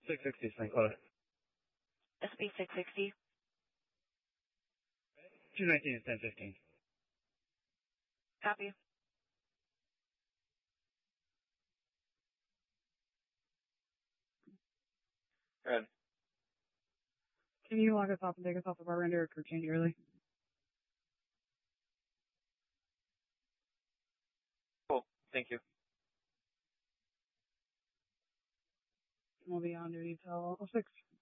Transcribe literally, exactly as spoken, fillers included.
six sixty Saint Clair. S B six sixty. two nineteen is ten fifteen. Copy. Good. Can you log us off and take us off of our render or crew change early? Cool. Thank you. We'll be on duty till six.